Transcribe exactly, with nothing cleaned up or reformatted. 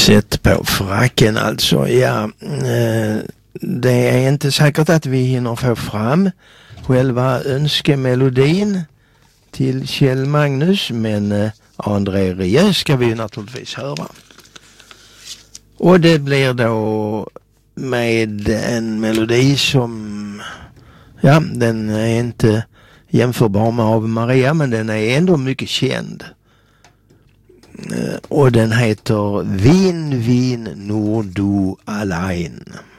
Sätt på fracken alltså. Ja, eh, det är inte säkert att vi hinner få fram själva önskemelodin till Kjell Magnus, men eh, André Rieu ska vi naturligtvis höra. Och det blir då med en melodi som, ja, den är inte jämförbar med Ave Maria, men den är ändå mycket känd. Och den heter Vin, vin, nur du allein.